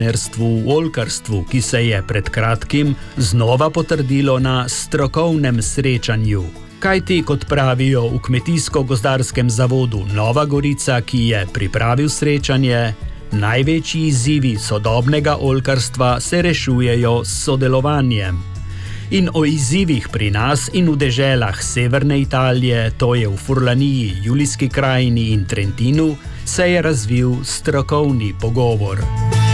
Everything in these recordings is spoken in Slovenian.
v oljkarstvu, ki se je pred kratkim znova potrdilo na strokovnem srečanju. Kajti, kot pravijo v Kmetijsko-gozdarskem zavodu Nova Gorica, ki je pripravil srečanje, največji izzivi sodobnega oljkarstva se rešujejo s sodelovanjem. In o izzivih pri nas in v deželah severne Italije, to je v Furlaniji, Julijski krajini in Trentinu, se je razvil strokovni pogovor.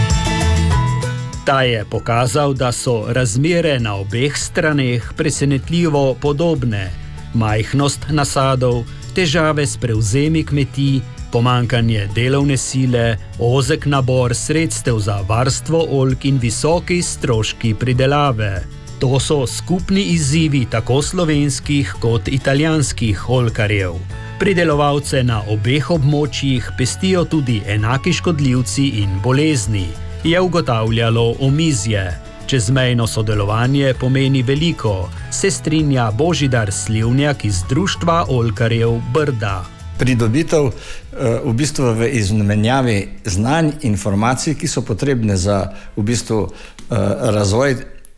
Ta je pokazal, da so razmere na obeh straneh presenetljivo podobne. Majhnost nasadov, težave s prevzemi kmetij, pomanjkanje delovne sile, ozek nabor sredstev za varstvo oljk in visoki stroški pridelave. To so skupni izzivi tako slovenskih kot italijanskih oljkarjev. Pridelovalce na obeh območjih pestijo tudi enaki škodljivci in bolezni, je ugotavljalo omizje. Čezmejno sodelovanje pomeni veliko, se strinja Božidar Slivnjak iz Društva oljkarjev Brda. Pridobitev v bistvu v izmenjavi znanj, informacij, ki so potrebne za v bistvu razvoj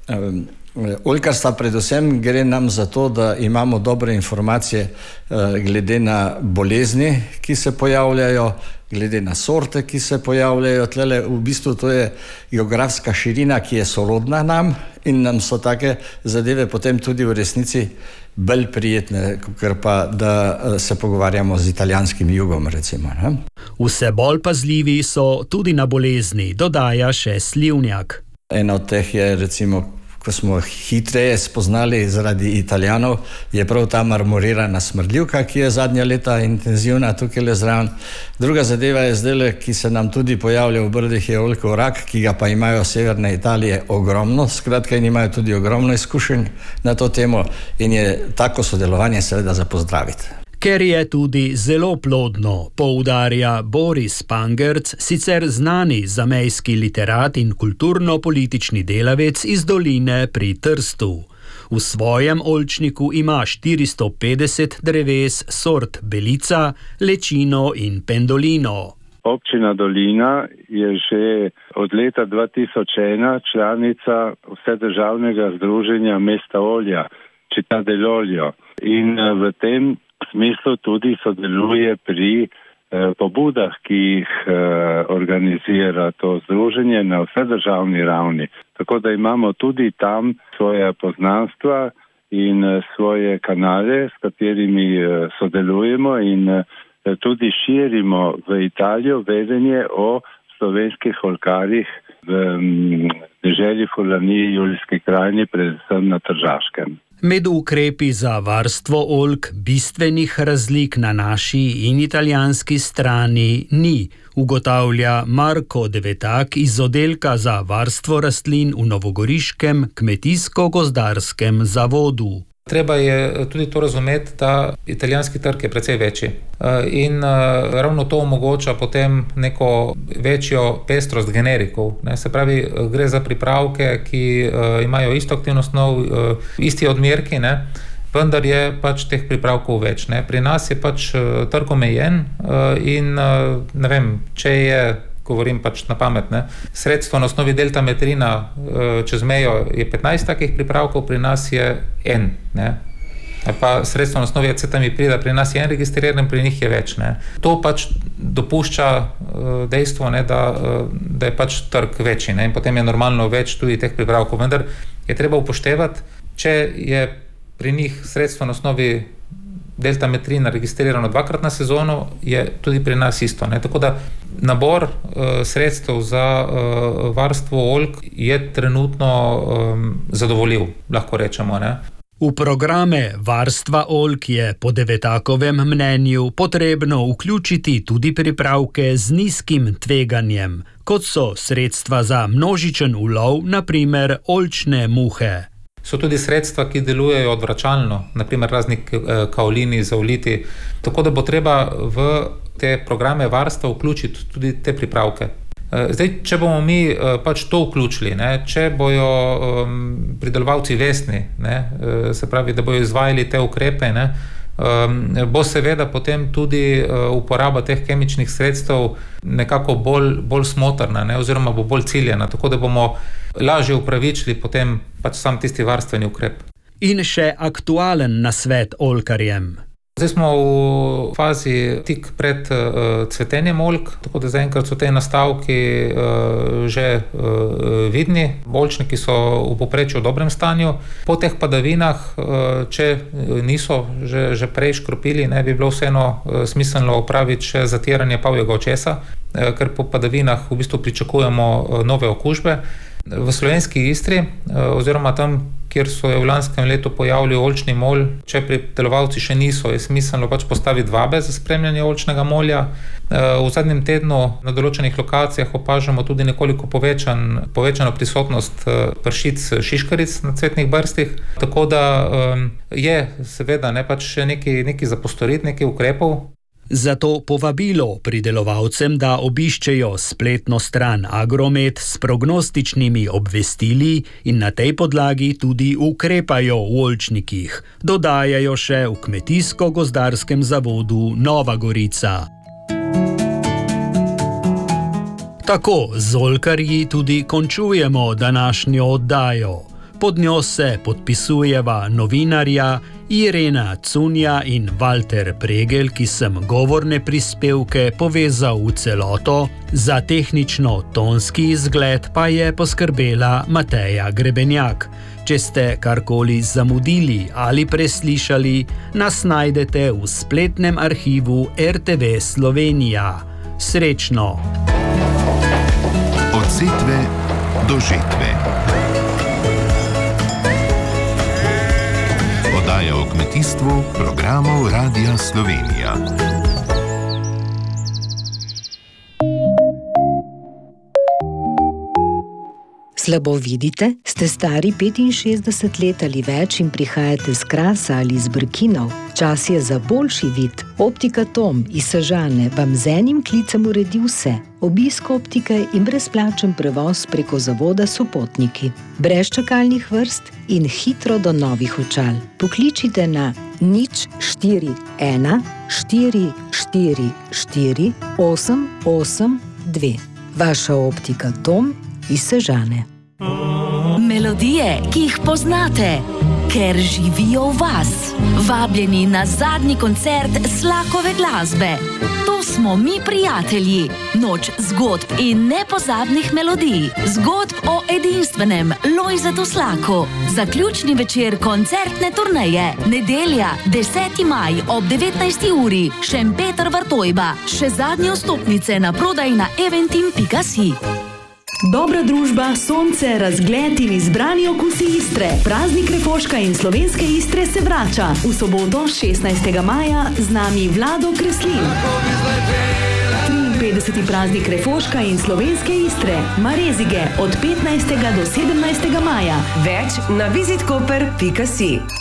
oljkarstva. Predvsem gre nam za to, da imamo dobre informacije glede na bolezni, ki se pojavljajo, glede na sorte, ki se pojavljajo. Tlele v bistvu to je geografska širina, ki je sorodna nam in nam so take zadeve potem tudi v resnici bolj prijetne, ker pa da se pogovarjamo z italijanskim jugom, recimo. Ne? Vse bolj pazljivi so tudi na bolezni, dodaja še Slivnjak. Ena od teh je, recimo, ko smo hitreje spoznali zaradi Italijanov, je prav ta marmorirana smrdljivka, ki je zadnja leta intenzivna tukaj le zraven. Druga zadeva je zdaj, ki se nam tudi pojavlja v Brdih, je oljkov rak, ki ga pa imajo severne Italije ogromno, skratka in imajo tudi ogromno izkušenj na to temo in je tako sodelovanje seveda za pozdraviti. Ker je tudi zelo plodno, poudarja Boris Pangerc, sicer znani zamejski literat in kulturno-politični delavec iz doline pri Trstu. V svojem oljčniku ima 450 dreves sort Belica, Lečino in Pendolino. Občina Dolina je že od leta 2001 članica Vsedržavnega združenja mesta olja, Città dell'Olio. In v tem smislu tudi sodeluje pri pobudah, ki jih organizira to združenje na vsedržavni ravni. Tako da imamo tudi tam svoje poznanstva in svoje kanale, s katerimi sodelujemo in tudi širimo v Italijo vedenje o slovenskih oljkarjih v deželi Furlaniji, Julijski krajini, predvsem na Tržaškem. Med ukrepi za varstvo oljk bistvenih razlik na naši in italijanski strani ni, ugotavlja Marko Devetak iz oddelka za varstvo rastlin v novogoriškem Kmetijsko-gozdarskem zavodu. Treba je tudi to razumeti, da italijanski trg je precej večji in ravno to omogoča potem neko večjo pestrost generikov. Se pravi, gre za pripravke, ki imajo isto aktivno snov, isti odmerki, vendar je pač teh pripravkov več. Pri nas je pač trg omejen in ne vem, če je, govorim pač na pamet, sredstvo na osnovi deltametrina čez mejo je 15 takih pripravkov, pri nas je en. Pa sredstvo na osnovi acetamiprida pri nas je en registriran, pri njih je več. To pač dopušča dejstvo, da je pač trg večji in potem je normalno več tudi teh pripravkov. Vendar je treba upoštevati, če je pri njih sredstvo na osnovi deltametrina registrirano 2-krat na sezono, je tudi pri nas isto. Tako da nabor sredstev za varstvo oljk je trenutno zadovoljiv, lahko rečemo. V programe varstva oljk je po Devetakovem mnenju potrebno vključiti tudi pripravke z nizkim tveganjem, kot so sredstva za množičen ulov, na primer oljčne muhe. So tudi sredstva, ki delujejo odvračalno, naprimer razni kaolini, zaoliti, tako da bo treba v te programe varstva vključiti tudi te pripravke. Zdaj, če bomo mi pač to vključili, če bojo pridelovalci vestni, se pravi, da bojo izvajali te ukrepe, bo seveda potem tudi uporaba teh kemičnih sredstev nekako bolj smotrna, ne, oziroma bo bolj ciljena, tako da bomo lažje upravičili potem pač sam tisti varstveni ukrep. In še aktualen nasvet oljkarjem. Zdaj smo v fazi tik pred cvetenjem oljk, tako da zaenkrat so te nastavki že vidni. Oljčniki so v povprečju v dobrem stanju. Po teh padavinah, če niso že prej škropili, ne bi bilo vseeno smiselno opraviti še zatiranje pavjega očesa, ker po padavinah v bistvu pričakujemo nove okužbe. V slovenski Istri, oziroma tam, kjer so v lanskem letu pojavili oljčni molj, če pridelovalci še niso, je smiselno pač postaviti vabe za spremljanje oljčnega molja. V zadnjem tednu na določenih lokacijah opažamo tudi nekoliko povečano prisotnost pršic šiškaric na cvetnih brstih, tako da je seveda pač še nekaj za postoriti, nekaj ukrepov. Zato povabilo pridelovalcem, da obiščejo spletno stran Agromet s prognostičnimi obvestili in na tej podlagi tudi ukrepajo v oljčnikih, dodajajo še v Kmetijsko-gozdarskem zavodu Nova Gorica. Tako z oljkarji tudi končujemo današnjo oddajo. Pod njo se podpisujeva novinarja Irena Cunja in Walter Pregel, ki sem govorne prispevke povezal v celoto, za tehnično-tonski izgled pa je poskrbela Mateja Grebenjak. Če ste karkoli zamudili ali preslišali, nas najdete v spletnem arhivu RTV Slovenija. Srečno! Od setve do žetve. Oddaja o kmetijstvu programov Radia Slovenija. Slabo vidite? Ste stari 65 let ali več in prihajate z Krasa ali z Brkinov? Čas je za boljši vid. Optika Tom iz Sežane vam z enim klicem uredi vse. Obisk optike in brezplačen prevoz preko zavoda Sopotniki. Brez čakalnih vrst in hitro do novih očal. Pokličite na 041 444 882. Vaša optika Tom iz Sežane. Melodije, ki jih poznate, ker živijo v vas. Vabljeni na zadnji koncert Slakove glasbe. To smo mi prijatelji. Noč zgodb in nepozabnih melodij. Zgodb o edinstvenem Lojzetu Slaku. Zaključni večer koncertne turneje. Nedelja, 10. maj ob 19. uri. Šempeter Vrtojba. Še zadnje vstopnice na prodaj na eventim.si. Dobra družba, sonce, razgled in izbrani okusi Istre. Praznik Refoška in slovenske Istre se vrača. V soboto 16. maja z nami Vlado Kreslin. 53. praznik Refoška in slovenske Istre. Marezige od 15. do 17. maja. Več na visitkoper.si.